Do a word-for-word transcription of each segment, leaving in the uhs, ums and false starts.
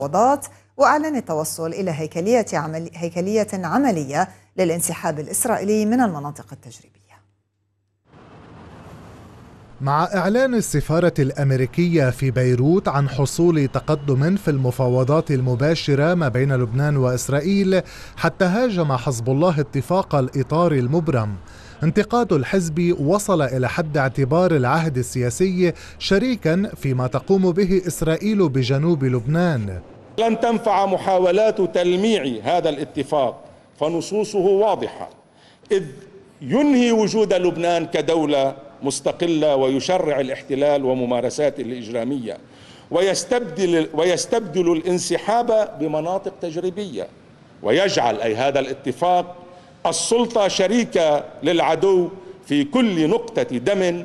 المفاوضات، وأعلن التوصل إلى هيكلية, عمل هيكلية عملية للانسحاب الإسرائيلي من المناطق التجريبية. مع إعلان السفارة الأمريكية في بيروت عن حصول تقدم في المفاوضات المباشرة ما بين لبنان وإسرائيل، حتى هاجم حزب الله اتفاق الإطار المبرم. انتقاد الحزب وصل إلى حد اعتبار العهد السياسي شريكا فيما تقوم به إسرائيل بجنوب لبنان. لن تنفع محاولات تلميع هذا الاتفاق، فنصوصه واضحة، إذ ينهي وجود لبنان كدولة مستقلة ويشرع الاحتلال وممارساته الإجرامية، ويستبدل, ويستبدل الانسحاب بمناطق تجريبية، ويجعل أي هذا الاتفاق السلطة شريكة للعدو في كل نقطة دم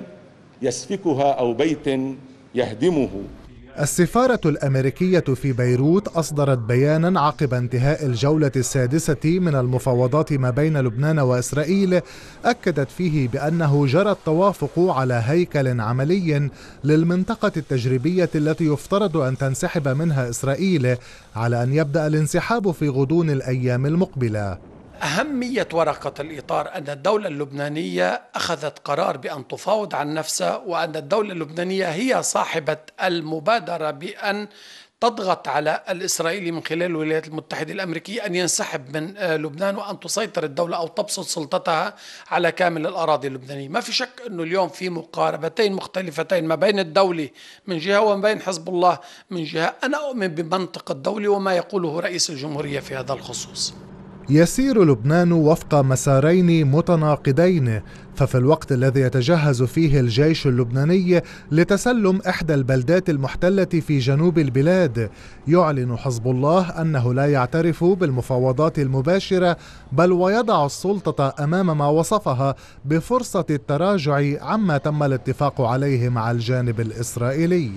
يسفكها أو بيت يهدمه. السفارة الأمريكية في بيروت أصدرت بيانا عقب انتهاء الجولة السادسة من المفاوضات ما بين لبنان وإسرائيل، أكدت فيه بأنه جرى التوافق على هيكل عملي للمنطقة التجريبية التي يفترض أن تنسحب منها إسرائيل، على أن يبدأ الانسحاب في غضون الأيام المقبلة. أهمية ورقة الإطار أن الدولة اللبنانية أخذت قرار بأن تفاوض عن نفسها، وأن الدولة اللبنانية هي صاحبة المبادرة بأن تضغط على الإسرائيلي من خلال الولايات المتحدة الأمريكية أن ينسحب من لبنان، وأن تسيطر الدولة أو تبسط سلطتها على كامل الأراضي اللبنانية. ما في شك أنه اليوم في مقاربتين مختلفتين ما بين الدولة من جهة وما بين حزب الله من جهة. أنا أؤمن بمنطق الدولة وما يقوله رئيس الجمهورية في هذا الخصوص. يسير لبنان وفق مسارين متناقضين، ففي الوقت الذي يتجهز فيه الجيش اللبناني لتسلم إحدى البلدات المحتلة في جنوب البلاد، يعلن حزب الله أنه لا يعترف بالمفاوضات المباشرة، بل ويضع السلطة أمام ما وصفها بفرصة التراجع عما تم الاتفاق عليه مع الجانب الإسرائيلي.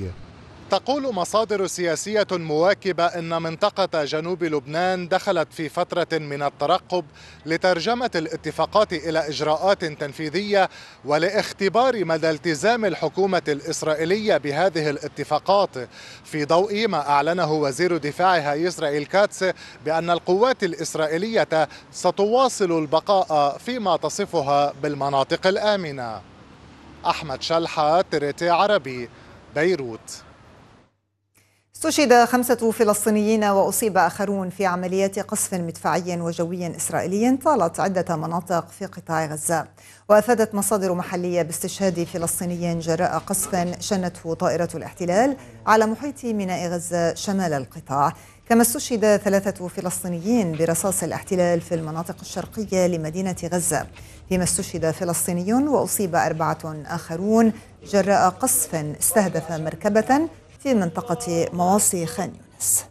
تقول مصادر سياسية مواكبة إن منطقة جنوب لبنان دخلت في فترة من الترقب لترجمة الاتفاقات إلى إجراءات تنفيذية ولاختبار مدى التزام الحكومة الإسرائيلية بهذه الاتفاقات، في ضوء ما أعلنه وزير دفاعها إسرائيل كاتس بأن القوات الإسرائيلية ستواصل البقاء فيما تصفها بالمناطق الآمنة. أحمد شلحة، تريتي عربي، بيروت. استشهد خمسة فلسطينيين وأصيب آخرون في عمليات قصف مدفعي وجوي إسرائيلي طالت عدة مناطق في قطاع غزة. وأفادت مصادر محلية باستشهاد فلسطيني جراء قصف شنته طائرة الاحتلال على محيط ميناء غزة شمال القطاع. كما استشهد ثلاثة فلسطينيين برصاص الاحتلال في المناطق الشرقية لمدينة غزة، فيما استشهد فلسطيني وأصيب أربعة آخرون جراء قصف استهدف مركبة في منطقة مواصي خان يونس.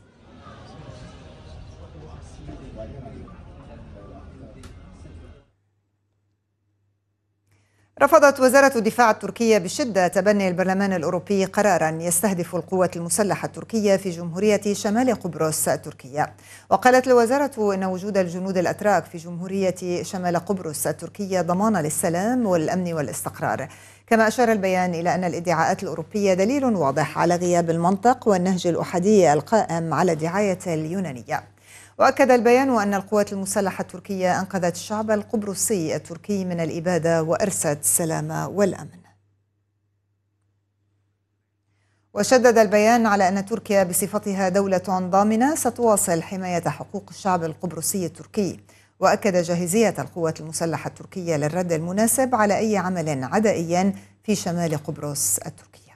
رفضت وزارة الدفاع التركية بشدة تبني البرلمان الأوروبي قراراً يستهدف القوات المسلحة التركية في جمهورية شمال قبرص التركية. وقالت الوزارة إن وجود الجنود الأتراك في جمهورية شمال قبرص التركية ضمان للسلام والأمن والاستقرار. كما أشار البيان إلى أن الادعاءات الأوروبية دليل واضح على غياب المنطق والنهج الأحادي القائم على الدعاية اليونانية. وأكد البيان أن القوات المسلحة التركية أنقذت الشعب القبرصي التركي من الإبادة وأرست السلام والأمن. وشدد البيان على أن تركيا بصفتها دولة ضامنة ستواصل حماية حقوق الشعب القبرصي التركي. وأكد جاهزية القوات المسلحة التركية للرد المناسب على أي عمل عدائي في شمال قبرص التركي.